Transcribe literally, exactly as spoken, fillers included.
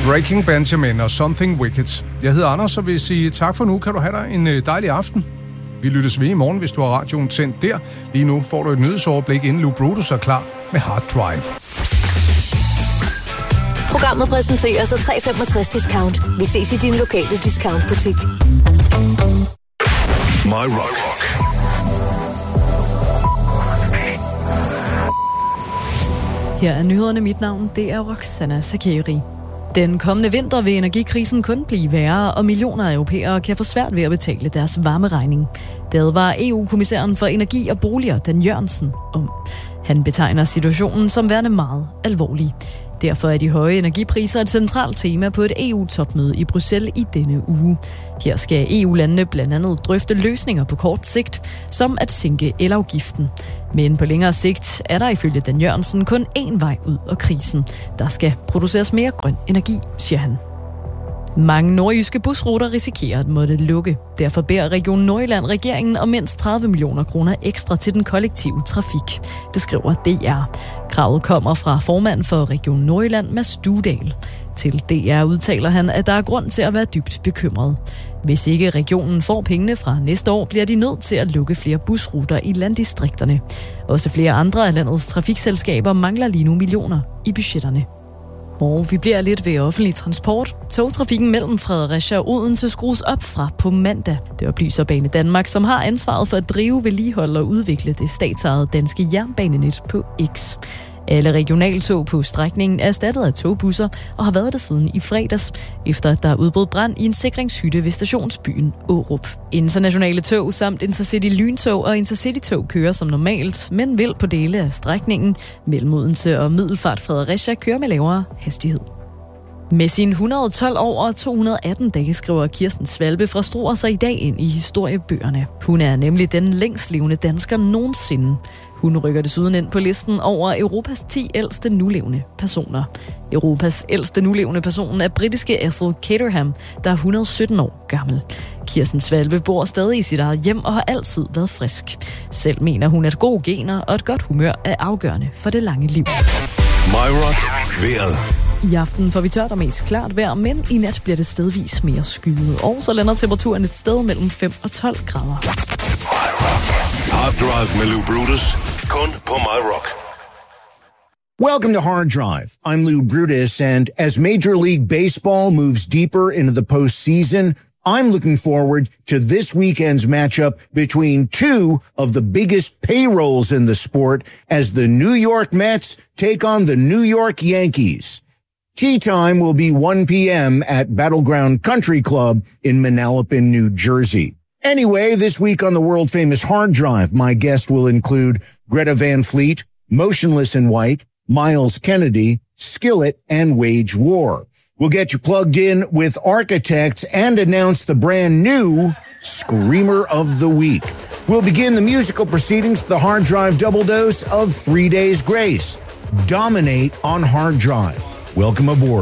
Breaking Benjamin og Something Wicked. Jeg hedder Anders og vil sige tak for nu. Kan du have dig en dejlig aften. Vi lyttes ved i morgen, hvis du har radioen tændt der. Lige nu får du et nyhedsoverblik, inden Lou Brutus er klar med Hard Drive. Programmet præsenteres af tre komma femogtres Discount. Vi ses i din lokale discountbutik. My Rock. Her er nyhederne. Mit navn, det er Roxana Sakeri. Den kommende vinter vil energikrisen kun blive værre, og millioner af europæere kan få svært ved at betale deres varmeregning. Det advarer E U-kommissæren for energi og boliger, Dan Jørgensen, om. Han betegner situationen som værende meget alvorlig. Derfor er de høje energipriser et centralt tema på et E U-topmøde i Bruxelles i denne uge. Her skal E U-landene blandt andet drøfte løsninger på kort sigt, som at sænke elafgiften. Men på længere sigt er der ifølge Dan Jørgensen kun én vej ud af krisen. Der skal produceres mere grøn energi, siger han. Mange nordjyske busruter risikerer at måtte lukke. Derfor beder Region Nordjylland regeringen om mindst tredive millioner kroner ekstra til den kollektive trafik. Det skriver D R. Kravet kommer fra formanden for Region Nordjylland, Mads Dudal. Til D R udtaler han, at der er grund til at være dybt bekymret. Hvis ikke regionen får pengene fra næste år, bliver de nødt til at lukke flere busruter i landdistrikterne. Også flere andre af landets trafikselskaber mangler lige nu millioner i budgetterne. Og vi bliver lidt ved offentlig transport. Togtrafikken mellem Fredericia og Odense skrues op fra på mandag. Det oplyser Bane Danmark, som har ansvaret for at drive, vedligeholde og udvikle det statsejede danske jernbanenet på X. Alle regionaltog på strækningen er erstattet af togbusser og har været det siden i fredags, efter at der er udbrudt brand i en sikringshytte ved stationsbyen Aarup. Internationale tog samt Intercity lyntog og Intercity-tog kører som normalt, men vil på dele af strækningen mellem Odense og Middelfart Fredericia køre med lavere hastighed. Med sine et hundrede og tolv år og to hundrede og atten dage skriver Kirsten Svalbe fra Struer sig i dag ind i historiebøgerne. Hun er nemlig den længstlevende dansker nogensinde. Hun rykker desuden ind på listen over Europas ti ældste nulevende personer. Europas ældste nulevende person er britiske Ethel Caterham, der er et hundrede og sytten år gammel. Kirsten Svalbe bor stadig i sit eget hjem og har altid været frisk. Selv mener hun, at gode gener og et godt humør er afgørende for det lange liv. My Rock. Vejret. I aften får vi tørt og mest klart vejr, men i nat bliver det stedvis mere skyet. Og så lander temperaturen et sted mellem fem og tolv grader. My Rock. Hard Drive med Lou Brutus. Kun på My Rock. Welcome to Hard Drive. I'm Lou Brutus, and as Major League Baseball moves deeper into the postseason, I'm looking forward to this weekend's matchup between two of the biggest payrolls in the sport as the New York Mets take on the New York Yankees. Tee time will be one p.m. at Battleground Country Club in Manalapan, New Jersey. Anyway, this week on the world-famous Hard Drive, my guest will include Greta Van Fleet, Motionless in White, Miles Kennedy, Skillet, and Wage War. We'll get you plugged in with Architects and announce the brand new Screamer of the Week. We'll begin the musical proceedings with the Hard Drive double dose of Three Days Grace. Dominate on Hard Drive. Welcome aboard.